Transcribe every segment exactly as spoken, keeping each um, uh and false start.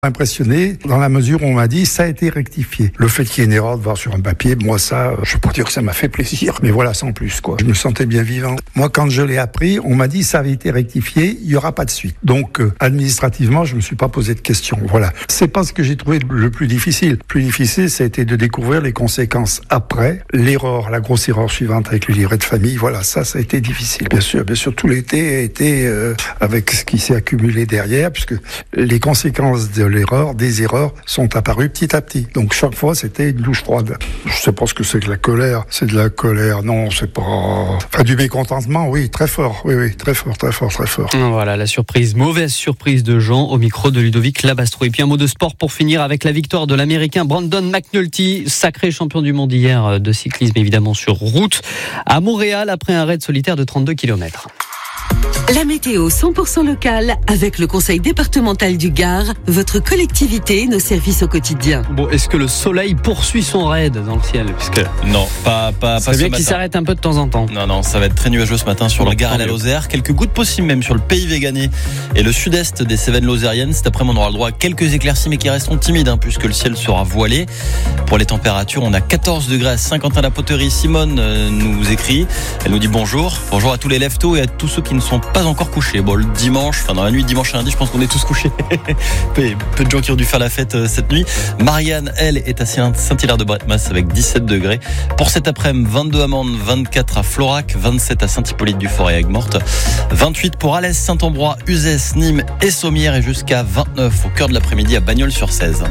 Impressionné dans la mesure où on m'a dit ça a été rectifié. Le fait qu'il y ait une erreur de voir sur un papier, moi ça, je peux pas dire que ça m'a fait plaisir, mais voilà, sans plus quoi. Je me sentais bien vivant. Moi quand je l'ai appris, on m'a dit ça avait été rectifié, il y aura pas de suite. Donc euh, administrativement, je me suis pas posé de questions. Voilà. C'est pas ce que j'ai trouvé le plus difficile. Le plus difficile, ça a été de découvrir les conséquences après, l'erreur, la grosse erreur suivante avec le livret de famille. Voilà, ça, ça a été difficile. Bien sûr, bien sûr, tout l'été a été euh, avec ce qui s'est accumulé derrière, puisque les conséquences de l'erreur, des erreurs sont apparues petit à petit. Donc chaque fois, c'était une douche froide. Je sais pas ce que c'est que la colère. C'est de la colère, non, c'est pas... Enfin, du mécontentement, oui, très fort. Oui, oui, très fort, très fort, très fort. Voilà, la surprise, mauvaise surprise de Jean au micro de Ludovic Labastro. Et puis un mot de sport pour finir avec la victoire de l'Américain Brandon McNulty, sacré champion du monde hier de cyclisme, évidemment sur route, à Montréal après un raid solitaire de trente-deux kilomètres. La météo cent pour cent locale avec le conseil départemental du Gard, votre collectivité, nos services au quotidien. Bon, est-ce que le soleil poursuit son raid dans le ciel? Puisque Non, pas, pas, pas c'est ce bien matin. qu'il s'arrête un peu de temps en temps. Non, non, ça va être très nuageux ce matin sur Bon, le Gard et la tant mieux. Lozère. Quelques gouttes possibles même sur le pays véganais et le sud-est des Cévennes lozériennes. Cet après-midi, on aura le droit à quelques éclaircies, mais qui resteront timides, hein, puisque le ciel sera voilé. Pour les températures, on a quatorze degrés à Saint-Quentin-la-Poterie. Simone euh, nous écrit. Elle nous dit bonjour. Bonjour à tous les lève-tôt et à tous ceux qui ne sont pas encore couchés. Bon, le dimanche, enfin dans la nuit de dimanche à lundi, je pense qu'on est tous couchés. peu, peu de gens qui ont dû faire la fête euh, cette nuit. Marianne, elle, est à Saint-Hilaire-de-Bretmas avec dix-sept degrés. Pour cet après-midi, vingt-deux à Mende, vingt-quatre à Florac, vingt-sept à Saint-Hippolyte-du-Fort et Aigues-Mortes, vingt-huit pour Alès, Saint-Ambrois, Uzès, Nîmes et Sommières et jusqu'à vingt-neuf au cœur de l'après-midi à Bagnols-sur-Cèze.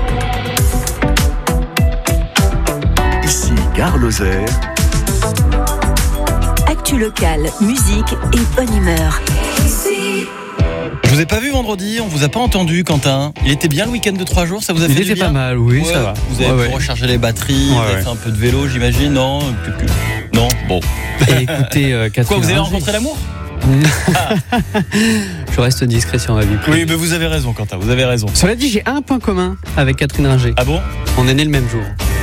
Ici Gare Lozère. Actu locale, musique et bonne humeur. Je vous ai pas vu vendredi, on vous a pas entendu, Quentin. Il était bien le week-end de trois jours, ça vous a Il fait était du bien? pas mal, oui, Ouais, ça va. Vous avez Ouais, pu ouais. recharger les batteries, Ouais, vous avez ouais. fait un peu de vélo, j'imagine, non? Non, bon. Et écoutez, euh, Catherine Quoi, vous avez Ringer. rencontré l'amour? Je reste discret sur ma vie privée. Oui, mais vous avez raison, Quentin, vous avez raison. Cela dit, j'ai un point commun avec Catherine Ringer. Ah bon? On est nés le même jour.